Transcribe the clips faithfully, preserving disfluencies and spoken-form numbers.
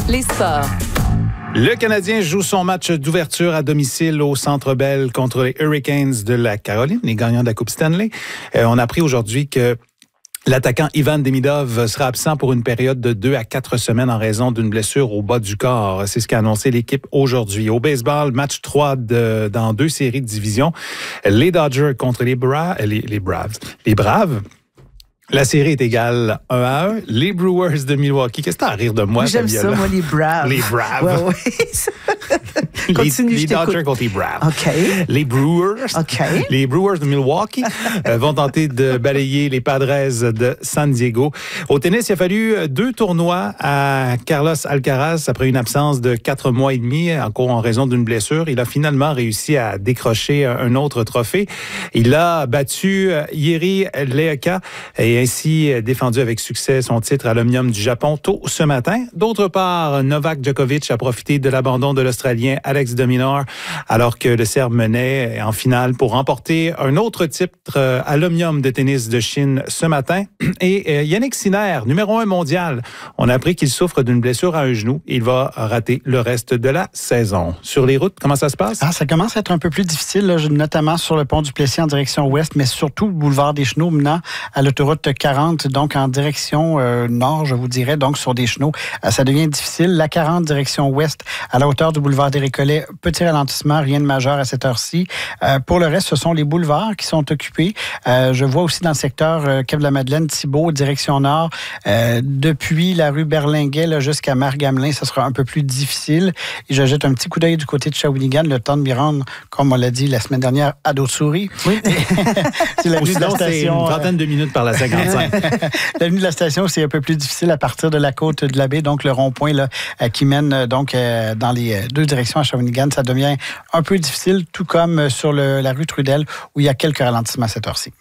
Les sports. Le Canadien joue son match d'ouverture à domicile au Centre Bell contre les Hurricanes de la Caroline, les gagnants de la Coupe Stanley. Euh, on a appris aujourd'hui que l'attaquant Ivan Demidov sera absent pour une période de deux à quatre semaines en raison d'une blessure au bas du corps. C'est ce qu'a annoncé l'équipe aujourd'hui. Au baseball, match trois de, dans deux séries de division. Les Dodgers contre les, Bra- les, les Braves. Les Braves. La série est égale un à un. Les Brewers de Milwaukee. Qu'est-ce que t'as à rire de moi, J'aime Fabiola? ça, moi, les Braves. Les Braves. Ouais, ouais. Continue, les, je les t'écoute. Dodgers contre les Braves. OK. Les Brewers. OK. Les Brewers de Milwaukee euh, vont tenter de balayer les Padres de San Diego. Au tennis, il a fallu deux tournois à Carlos Alcaraz après une absence de quatre mois et demi, encore en raison d'une blessure. Il a finalement réussi à décrocher un autre trophée. Il a battu Jiri Leeka et ainsi défendu avec succès son titre à l'Omnium du Japon tôt ce matin. D'autre part, Novak Djokovic a profité de l'abandon de l'Australien Alex de Minaur alors que le Serbe menait en finale pour remporter un autre titre à l'Omnium de tennis de Chine ce matin. Et Yannick Sinner, numéro un mondial, on a appris qu'il souffre d'une blessure à un genou. Il va rater le reste de la saison. Sur les routes, comment ça se passe? Ah, ça commence à être un peu plus difficile, là, notamment sur le pont du Plessis en direction ouest, mais surtout le boulevard des Chenaux menant à l'autoroute quarante, donc en direction euh, nord, je vous dirais, donc sur des chenaux. Euh, ça devient difficile. La quarante, direction ouest, à la hauteur du boulevard des Récollets, petit ralentissement, rien de majeur à cette heure-ci. Euh, pour le reste, ce sont les boulevards qui sont occupés. Euh, je vois aussi dans le secteur euh, Quai-de-la-Madeleine, Thibault, direction nord, euh, depuis la rue Berlinguet là, jusqu'à Margamelin, ça sera un peu plus difficile. Et je jette un petit coup d'œil du côté de Shawinigan, le temps de m'y rendre, comme on l'a dit la semaine dernière, à D'autres-Souris. Oui. C'est la Ou sinon, c'est une trentaine de minutes par la cinquante-cinq. L'avenue de la station, c'est un peu plus difficile à partir de la côte de la baie, donc le rond-point là, euh, qui mène euh, donc euh, dans les deux directions à Shawinigan, ça devient un peu difficile, tout comme sur le, la rue Trudel, où il y a quelques ralentissements à cette heure-ci.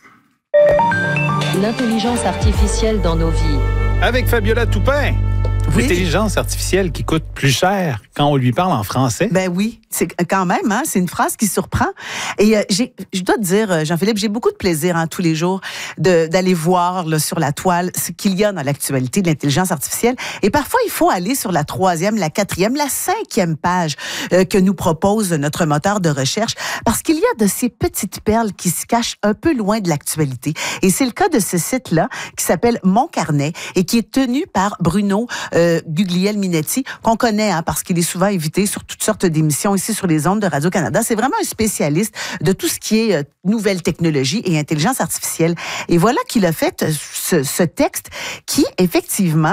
L'intelligence artificielle dans nos vies. Avec Fabiola Toupin. Oui. L'intelligence artificielle qui coûte plus cher quand on lui parle en français. Ben oui, c'est quand même, hein, c'est une phrase qui surprend. Et euh, j'ai, je dois te dire, Jean-Philippe, j'ai beaucoup de plaisir hein, tous les jours de, d'aller voir là, sur la toile ce qu'il y a dans l'actualité de l'intelligence artificielle. Et parfois, il faut aller sur la troisième, la quatrième, la cinquième page euh, que nous propose notre moteur de recherche, parce qu'il y a de ces petites perles qui se cachent un peu loin de l'actualité. Et c'est le cas de ce site-là qui s'appelle Mon Carnet et qui est tenu par Bruno euh, Guglielminetti, qu'on connaît hein, parce qu'il est souvent invité sur toutes sortes d'émissions ici sur les ondes de Radio-Canada. C'est vraiment un spécialiste de tout ce qui est euh, nouvelles technologies et intelligence artificielle. Et voilà qu'il a fait euh, ce, ce texte qui, effectivement,